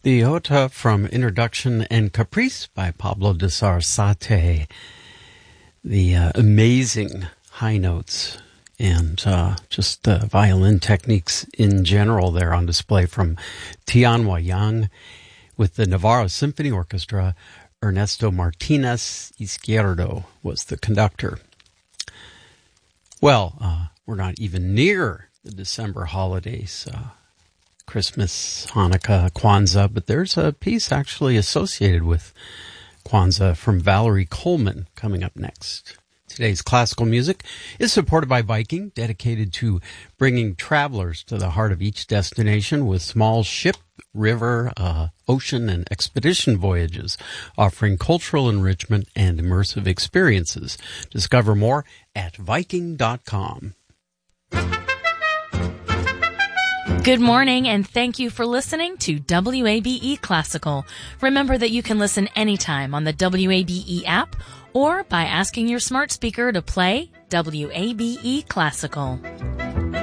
The Jota from Introduction and Caprice by Pablo de Sarasate. The amazing high notes and just the violin techniques in general there on display from Tianhua Yang with the Navarro Symphony Orchestra. Ernesto Martinez Izquierdo was the conductor. Well, we're not even near the December holidays, Christmas, Hanukkah, Kwanzaa, but there's a piece actually associated with Kwanzaa from Valerie Coleman coming up next. Today's classical music is supported by Viking, dedicated to bringing travelers to the heart of each destination with small ship, river, ocean, and expedition voyages, offering cultural enrichment and immersive experiences. Discover more at Viking.com. Good morning, and thank you for listening to WABE Classical. Remember that you can listen anytime on the WABE app or by asking your smart speaker to play WABE Classical.